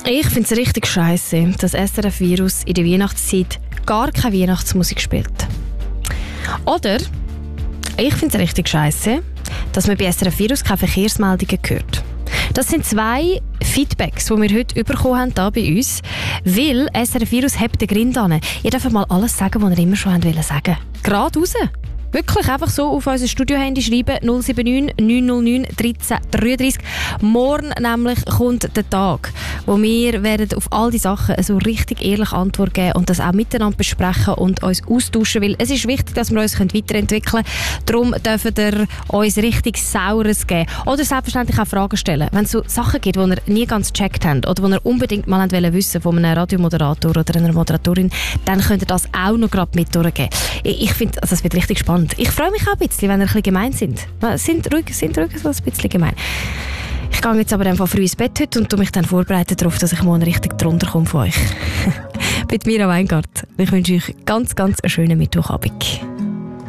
Ich finde es richtig scheisse, dass SRF Virus in der Weihnachtszeit gar keine Weihnachtsmusik spielt. Oder ich finde es richtig scheisse, dass man bei SRF Virus keine Verkehrsmeldungen hört. Das sind 2 Feedbacks, die wir heute bekommen haben hier bei uns, weil SRF Virus hebt den Grind an. Ihr dürft mal alles sagen, was ihr immer schon sagen wollten. Gerade raus. Wirklich einfach so auf unser Studiohandy schreiben, 079 909 1333. Morgen nämlich kommt der Tag, wo wir werden auf all die Sachen so richtig ehrlich Antwort geben und das auch miteinander besprechen und uns austauschen, weil es ist wichtig, dass wir uns weiterentwickeln können. Darum dürfen ihr uns richtig Saures geben. Oder selbstverständlich auch Fragen stellen. Wenn es so Sachen gibt, die ihr nie ganz gecheckt habt oder die ihr unbedingt mal wissen von einem Radiomoderator oder einer Moderatorin, dann könnt ihr das auch noch gerade mit durchgeben. Ich finde, das wird richtig spannend. Ich freue mich auch ein bisschen, wenn ihr ein bisschen gemein sind. Sind ruhig so ein bisschen gemein. Ich gehe jetzt aber einfach früh ins Bett heute und mich dann vorbereiten darauf, dass ich morgen richtig drunter komme von euch. Mit Mira Weingart. Ich wünsche euch ganz, ganz einen schönen Mittwochabend.